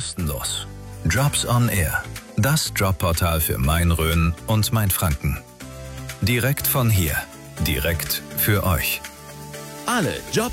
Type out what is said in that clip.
kostenlos. Jobs on Air, das Jobportal für Main-Rhön und Mainfranken. Direkt von hier, direkt für euch. Alle Jobs